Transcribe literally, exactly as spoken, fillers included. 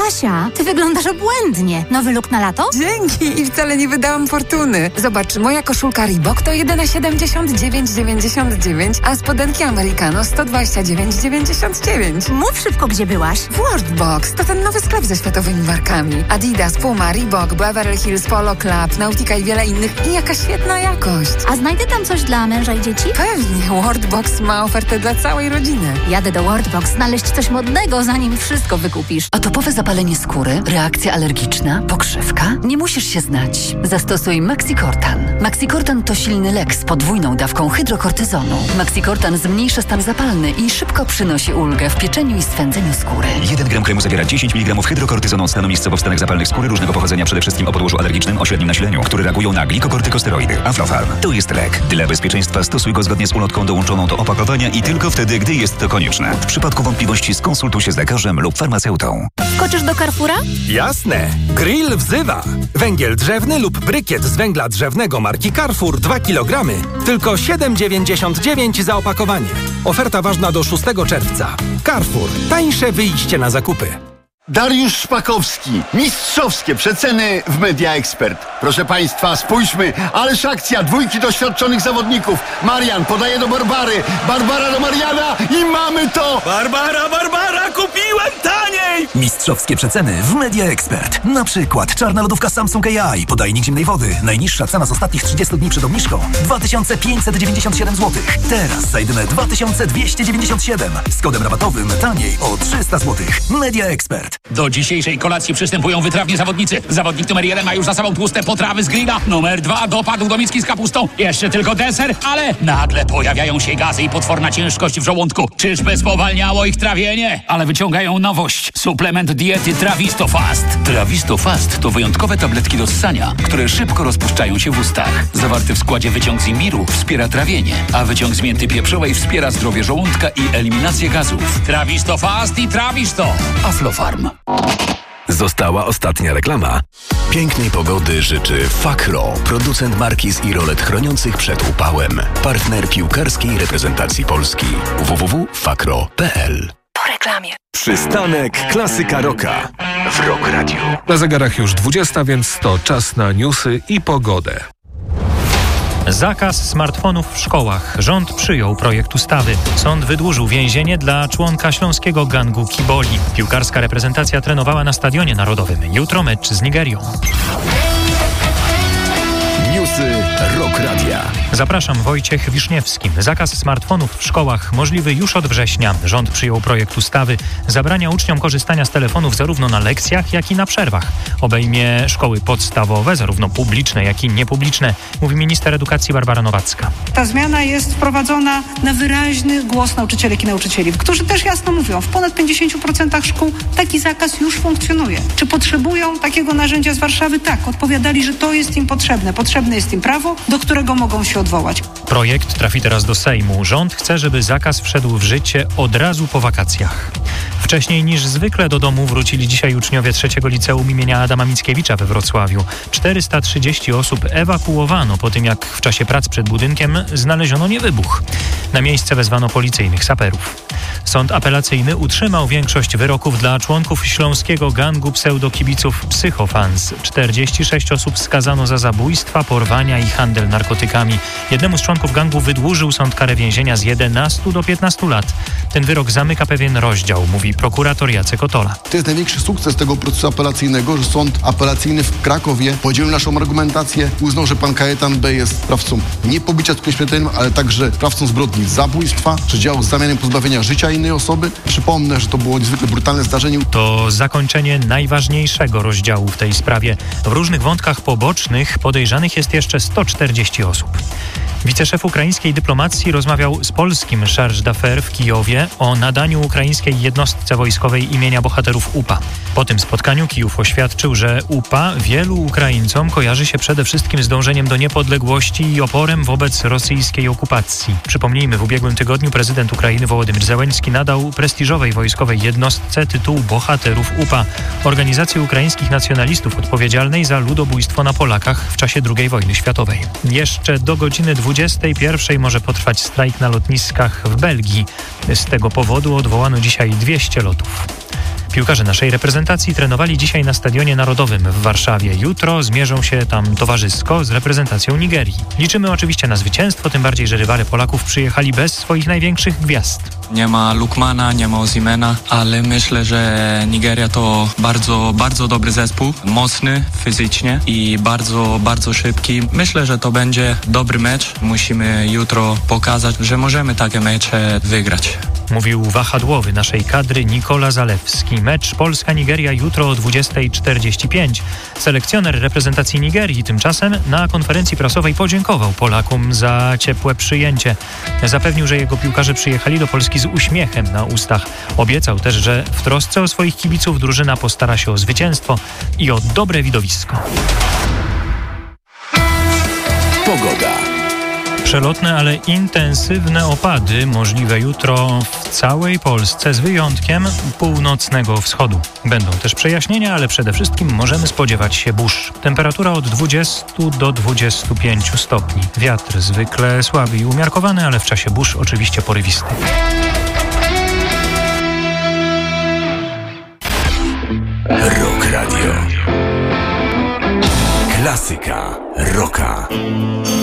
Basia, ty wyglądasz obłędnie. Nowy look na lato? Dzięki i wcale nie wydałam fortuny. Zobacz, moja koszulka Reebok to jedyne siedemdziesiąt dziewięć dziewięćdziesiąt dziewięć, a spodenki Americano sto dwadzieścia dziewięć dziewięćdziesiąt dziewięć. Mów szybko, gdzie byłaś. W Worldbox to ten nowy sklep ze światowymi markami. Adidas, Puma, Reebok, Beverly Hills, Polo Club, Nautica i wiele innych i jaka świetna jakość. A znajdę tam coś dla męża i dzieci? Pewnie, Worldbox ma ofertę dla całej rodziny. Jadę do Worldbox znaleźć coś modnego, zanim wszystko wykupisz. Atopowe zapalenie skóry, reakcja alergiczna, pokrzywka? Nie musisz się znać. Zastosuj Maxicortan. Maxicortan to silny lek z podwójną dawką hydrokortyzonu. Maxicortan zmniejsza stan zapalny i szybko przynosi ulgę w pieczeniu i swędzeniu skóry. jeden gram kremu zawiera dziesięć miligramów hydrokortyzonu od stanu miejscowo w stanach zapalnych skóry różnego pochodzenia, przede wszystkim o podłożu alergicznym o średnim nasileniu, które reagują na glikokortykosteroidy. Aflofarm. To jest lek. Dla bezpieczeństwa stosuj go zgodnie z ulotką dołączoną do opakowania i tylko wtedy, gdy jest to konieczne. W przypadku wątpliwości skonsultuj się z lekarzem lub farmaceutą. Skoczysz do Carrefoura? Jasne! Grill wzywa! Węgiel drzewny lub brykiet z węgla drzewnego marki Carrefour dwa kilogramy. Tylko siedem dziewięćdziesiąt dziewięć za opakowanie. Oferta ważna do szóstego czerwca. Carrefour. Tańsze wyjście na zakupy. Dariusz Szpakowski. Mistrzowskie przeceny w Media Expert. Proszę Państwa, spójrzmy. Ależ akcja. Dwójki doświadczonych zawodników. Marian podaje do Barbary. Barbara do Mariana i mamy to! Barbara, Barbara, kupiłem taniej! Mistrzowskie przeceny w Media Expert. Na przykład czarna lodówka Samsung A I, podajnik zimnej wody. Najniższa cena z ostatnich trzydziestu dni przed obniżką dwa tysiące pięćset dziewięćdziesiąt siedem złotych. Teraz za jedyne dwa tysiące dwieście dziewięćdziesiąt siedem. Z kodem rabatowym taniej o trzysta złotych. Media Expert. Do dzisiejszej kolacji przystępują wytrawni zawodnicy. Zawodnik numer jeden ma już za sobą tłuste potrawy z grilla. Numer dwa dopadł do miski z kapustą. Jeszcze tylko deser, ale nagle pojawiają się gazy i potworna ciężkość w żołądku. Czyżby spowalniało ich trawienie? Ale wyciągają nowość. Suplement diety Trawisto Fast. Trawisto Fast to wyjątkowe tabletki do ssania, które szybko rozpuszczają się w ustach. Zawarty w składzie wyciąg z imbiru wspiera trawienie, a wyciąg z mięty pieprzowej wspiera zdrowie żołądka i eliminację gazów. Trawisto Fast i Trawisto. Aflofarm. Została ostatnia reklama. Pięknej pogody życzy Fakro, producent markiz i rolet chroniących przed upałem. Partner piłkarskiej reprezentacji Polski. w w w kropka fakro kropka p l. Po reklamie. Przystanek Klasyka Rocka w Rock Radio. Na zegarach już dwudziesta, więc to czas na newsy i pogodę. Zakaz smartfonów w szkołach. Rząd przyjął projekt ustawy. Sąd wydłużył więzienie dla członka śląskiego gangu Kiboli. Piłkarska reprezentacja trenowała na Stadionie Narodowym. Jutro mecz z Nigerią. Newsy Rock Radia. Zapraszam, Wojciech Wiszniewski. Zakaz smartfonów w szkołach możliwy już od września. Rząd przyjął projekt ustawy. Zabrania uczniom korzystania z telefonów zarówno na lekcjach, jak i na przerwach. Obejmie szkoły podstawowe, zarówno publiczne, jak i niepubliczne, mówi minister edukacji Barbara Nowacka. Ta zmiana jest wprowadzona na wyraźny głos nauczycielek i nauczycieli, którzy też jasno mówią, w ponad pięćdziesięciu procentach szkół taki zakaz już funkcjonuje. Czy potrzebują takiego narzędzia z Warszawy? Tak, odpowiadali, że to jest im potrzebne. Potrzebne jest im prawo, do którego mogą się odwołać. Projekt trafi teraz do Sejmu. Rząd chce, żeby zakaz wszedł w życie od razu po wakacjach. Wcześniej niż zwykle do domu wrócili dzisiaj uczniowie trzeciego liceum imienia Adama Mickiewicza we Wrocławiu. czterysta trzydzieści osób ewakuowano po tym, jak w czasie prac przed budynkiem znaleziono niewybuch. Na miejsce wezwano policyjnych saperów. Sąd apelacyjny utrzymał większość wyroków dla członków śląskiego gangu pseudokibiców Psychofans. czterdzieści sześć osób skazano za zabójstwa, porwania i handel narkotykami. Jednemu z członków gangu wydłużył sąd karę więzienia z jedenastu do piętnastu lat. Ten wyrok zamyka pewien rozdział, mówi prokurator Jacek Otola. To jest największy sukces tego procesu apelacyjnego, że sąd apelacyjny w Krakowie podzielił naszą argumentację, uznał, że pan Kajetan B. jest sprawcą nie pobicia skutkiem śmiertelnym, ale także sprawcą zbrodni zabójstwa, że działał z zamiarem pozbawienia życia innej osoby. Przypomnę, że to było niezwykle brutalne zdarzenie. To zakończenie najważniejszego rozdziału w tej sprawie. W różnych wątkach pobocznych podejrzanych jest jeszcze sto czterdzieści osób. Wiceszef ukraińskiej dyplomacji rozmawiał z polskim charge d'affaires w Kijowie o nadaniu ukraińskiej jednostce wojskowej imienia bohaterów U P A. Po tym spotkaniu Kijów oświadczył, że U P A wielu Ukraińcom kojarzy się przede wszystkim z dążeniem do niepodległości i oporem wobec rosyjskiej okupacji. Przypomnijmy, w ubiegłym tygodniu prezydent Ukrainy Wołodymyr Zełenski nadał prestiżowej wojskowej jednostce tytuł bohaterów U P A, organizacji ukraińskich nacjonalistów odpowiedzialnej za ludobójstwo na Polakach w czasie drugiej wojny światowej. Jeszcze do godziny dwudziestej pierwszej może potrwać strajk na lotniskach w Belgii. Z tego powodu odwołano dzisiaj dwieście lotów. Piłkarze naszej reprezentacji trenowali dzisiaj na Stadionie Narodowym w Warszawie. Jutro zmierzą się tam towarzysko z reprezentacją Nigerii. Liczymy oczywiście na zwycięstwo, tym bardziej, że rywale Polaków przyjechali bez swoich największych gwiazd. Nie ma Lukmana, nie ma Osimena, ale myślę, że Nigeria to bardzo, bardzo dobry zespół, mocny fizycznie i bardzo, bardzo szybki. Myślę, że to będzie dobry mecz. Musimy jutro pokazać, że możemy takie mecze wygrać. Mówił wahadłowy naszej kadry Nikola Zalewski. Mecz Polska-Nigeria jutro o dwudziesta czterdzieści pięć. Selekcjoner reprezentacji Nigerii tymczasem na konferencji prasowej podziękował Polakom za ciepłe przyjęcie. Zapewnił, że jego piłkarze przyjechali do Polski z uśmiechem na ustach. Obiecał też, że w trosce o swoich kibiców drużyna postara się o zwycięstwo i o dobre widowisko. Pogoda. Przelotne, ale intensywne opady możliwe jutro w całej Polsce z wyjątkiem północnego wschodu. Będą też przejaśnienia, ale przede wszystkim możemy spodziewać się burz. Temperatura od dwudziestu do dwudziestu pięciu stopni. Wiatr zwykle słaby i umiarkowany, ale w czasie burz oczywiście porywisty. Rock Radio. Klasyka rocka.